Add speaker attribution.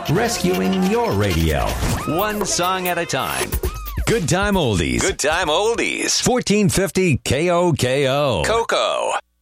Speaker 1: rescuing your radio.
Speaker 2: One song at a time. Good Time Oldies. Good Time Oldies. 1450 KOKO. Coco.